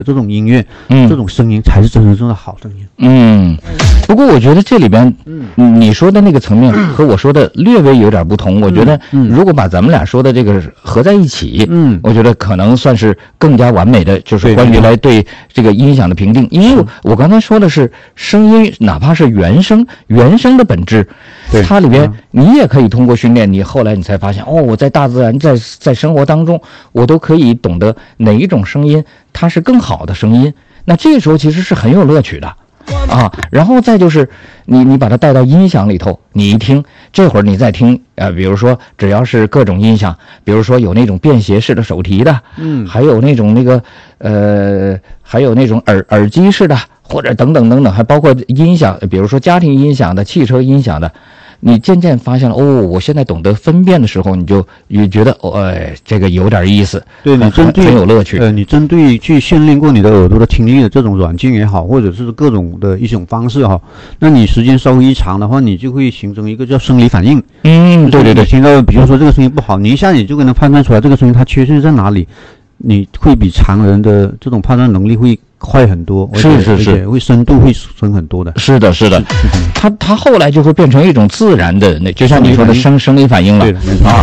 这种音乐，这种声音才是真正的好声音。不过我觉得这里边，你说的那个层面和我说的略微有点不同。我觉得如果把咱们俩说的这个合在一起，我觉得可能算是更加完美的，就是关于来对这个音响的评定。因为我刚才说的是声音，哪怕是原声的本质，它里边你也可以通过训练，你后来你才发现，我在大自然在生活当中，我都可以懂得哪一种声音它是更好的声音。那这个时候其实是很有乐趣的。然后再就是你把它带到音响里头，你一听，这会儿你再听比如说只要是各种音响，比如说有那种便携式的手提的，还有那种还有那种耳机式的，或者等等等等，还包括音响，比如说家庭音响的、汽车音响的。你渐渐发现了，我现在懂得分辨的时候，你就觉得这个有点意思， 对，你针对很有乐趣。 你针对去训练过你的耳朵的听力的这种软件也好，或者是各种的一种方式哈，那你时间稍微一长的话，你就会形成一个叫生理反应。对，听到比如说这个声音不好，你一下你就能判断出来这个声音它缺陷在哪里，你会比常人的这种判断能力会快很多，是，会深度会深很多的。是的。它后来就会变成一种自然的， 就像你说的生理反应了。 对的，没错。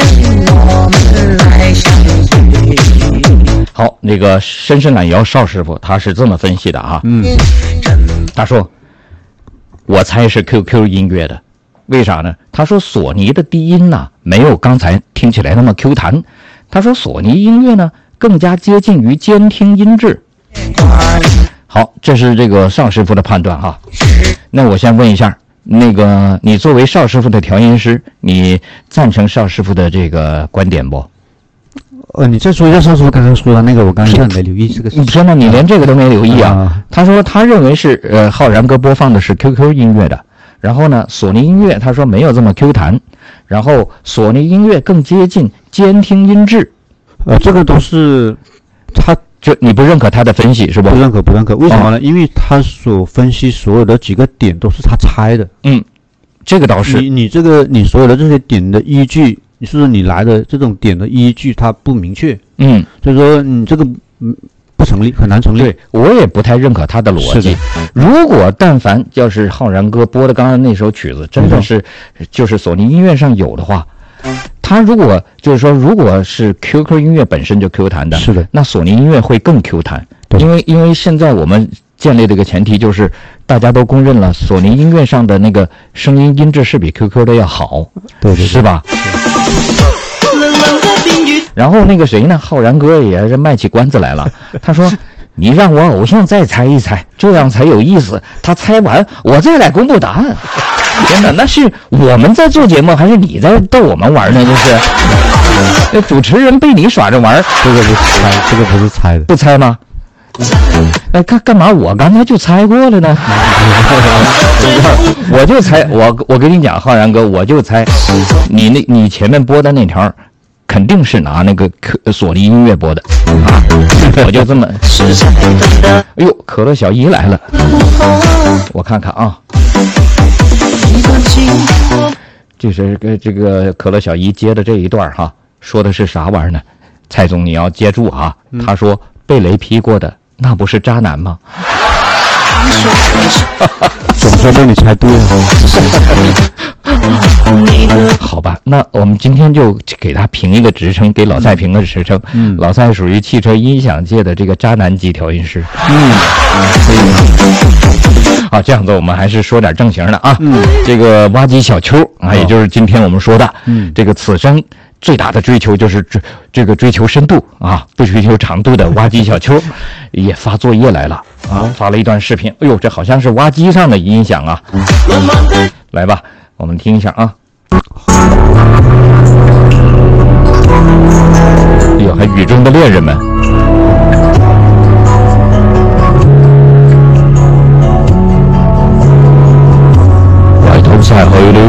好，那个深深懒摇邵师傅他是这么分析的啊。他说，我猜是 QQ 音乐的，为啥呢？他说索尼的低音呢，没有刚才听起来那么 Q 弹。他说索尼音乐呢，更加接近于监听音质。好，这是这个邵师傅的判断哈。那我先问一下，那个你作为邵师傅的调音师，你赞成邵师傅的这个观点不？ 你再说一下邵师傅刚刚说的那个，我刚才没留意这个。 天哪，你连这个都没留意啊？他说他认为是浩然哥播放的是 QQ 音乐的，然后呢，索尼音乐他说没有这么 Q 弹，然后索尼音乐更接近监听音质。 这个都是他。 就你不认可他的分析是吧？ 不认可，为什么呢？因为他所分析所有的几个点都是他猜的。 这个倒是。 你所有的这些点的依据，你是不是你来的这种点的依据它不明确？所以说你这个不成立，很难成立。 对，我也不太认可他的逻辑。如果但凡要是浩然哥播的刚刚那首曲子真的是就是索尼音乐上有的话，他如果就是说，如果是 QQ 音乐本身就 Q 弹的， 是的， 那索尼音乐会更 Q 弹，因为现在我们建立的一个前提就是大家都公认了，索尼音乐上的那个声音音质是比 QQ 的要好， 对， 是吧？然后那个谁呢，浩然哥也是卖起关子来了，他说。你让我偶像再猜一猜，这样才有意思。他猜完，我再来公布答案。真的，那是我们在做节目，还是你在逗我们玩呢？这主持人被你耍着玩。 这个不是猜，这个不是猜的， 不猜吗？干嘛？我刚才就猜过了呢。我就猜，我跟你讲，浩然哥，我就猜，你前面播的那条。肯定是拿那个索尼音乐播的啊！我就这么，哎呦，可乐小姨来了，我看看啊，这是这个可乐小姨接的这一段哈，说的是啥玩意儿呢？蔡总你要接住啊！他说被雷劈过的那不是渣男吗？ 总算被你猜对了。 好吧，那我们今天就给他评一个职称，给老蔡评个职称。老蔡属于汽车音响界的这个渣男级调音师。好，这样子我们还是说点正形的啊。这个挖机小丘啊，也就是今天我们说的，这个此生最大的追求就是这个追求深度啊，不追求长度的挖机小丘也发作业来了啊，发了一段视频。哎呦，这好像是挖机上的音响啊。来吧，我们听一下啊。哎呦，还雨中的恋人们。回头再去了。